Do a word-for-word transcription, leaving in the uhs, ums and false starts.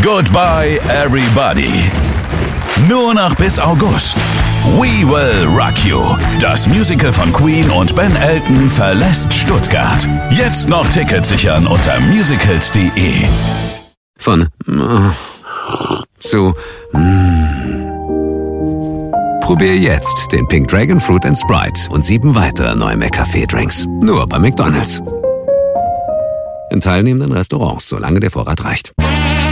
Goodbye Everybody. Nur noch bis August. We Will Rock You. Das Musical von Queen und Ben Elton verlässt Stuttgart. Jetzt noch Tickets sichern unter musicals punkt de. Von äh, zu mm. Probier jetzt den Pink Dragon Fruit and Sprite und sieben weitere neue McCafé-Drinks. Nur bei McDonald's. In teilnehmenden Restaurants, solange der Vorrat reicht.